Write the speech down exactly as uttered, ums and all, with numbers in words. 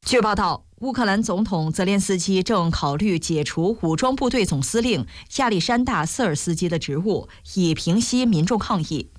据报道，乌克兰总统泽连斯基正考虑解除武装部队总司令亚历山大·瑟尔斯基的职务，以平息民众抗议。